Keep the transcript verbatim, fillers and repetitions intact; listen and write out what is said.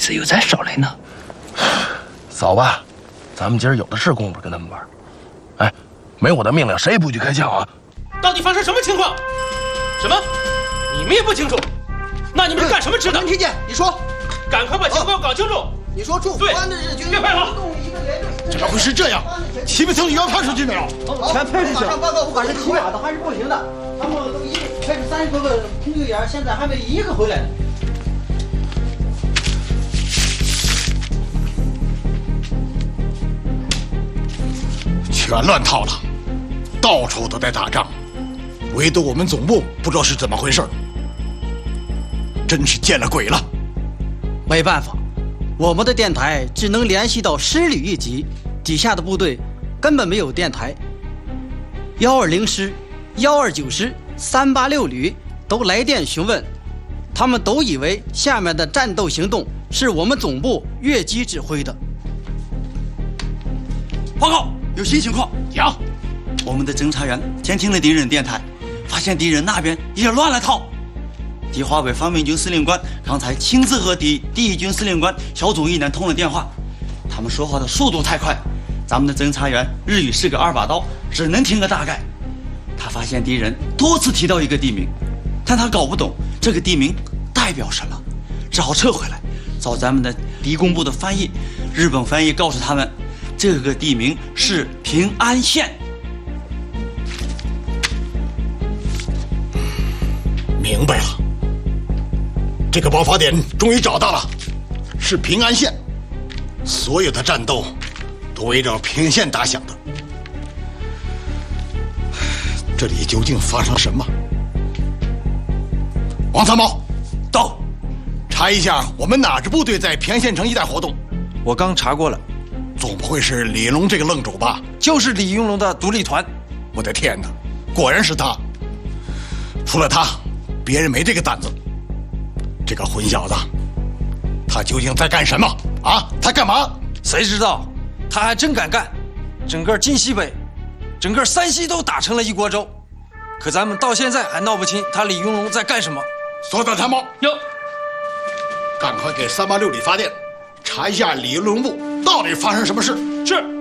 子又在烧来呢。 走吧，咱们今儿有的是功夫跟他们玩。哎，没我的命令，谁也不许开枪啊！ 到底发生什么情况？什么？你们也不清楚？那你们是干什么吃的？ 没听见，你说。 赶快把情况搞清楚。 你说驻防的日军别配合。 怎么会是这样？骑不从原判出去没有？ 全配出去。马上报告，不管是骑马的还是步行的，他们都一派出三十多个评救员，现在还没一个回来。 全乱套了，到处都在打仗，唯独我们总部不知道是怎么回事，真是见了鬼了。 没办法，我们的电台只能联系到师旅一级，底下的部队根本没有电台。幺二零师、幺二九师、三八六旅都来电询问，他们都以为下面的战斗行动是我们总部越级指挥的。 报告，有新情况。 讲， 我们的侦察员监听了敌人电台，发现敌人那边也乱了套。敌华北方面军司令官刚才亲自和敌第一军司令官小组一男通了电话，他们说话的速度太快，咱们的侦察员日语是个二把刀，只能听个大概。他发现敌人多次提到一个地名，但他搞不懂这个地名代表什么，只好撤回来找咱们的敌工部的翻译。日本翻译告诉他们，这个地名是平安县。 明白了，这个爆发点终于找到了，是平安县。所有的战斗都围绕平安县打响的。这里究竟发生什么？王参谋， 到， 查一下我们哪支部队在平安县城一带活动。 我刚查过了， 总不会是李云龙这个愣主吧？ 就是李云龙的独立团。 我的天哪，果然是他！除了他，别人没这个胆子。这个混小子，他究竟在干什么啊？他干嘛？ 谁知道？他还真敢干！整个晋西北，整个山西都打成了一锅粥。可咱们到现在还闹不清他李云龙在干什么。 所长参谋， 有， 赶快给三八六旅发电，查一下李云龙部到底发生什么事。 是。